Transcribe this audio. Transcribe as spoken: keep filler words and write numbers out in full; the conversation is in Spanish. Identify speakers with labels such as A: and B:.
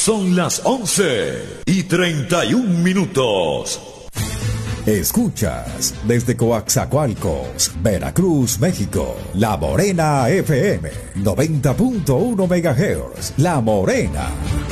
A: Son las once y treinta y un minutos.
B: Escuchas desde Coaxacualcos, Veracruz, México, La Morena F M, noventa punto uno megahertz. La Morena.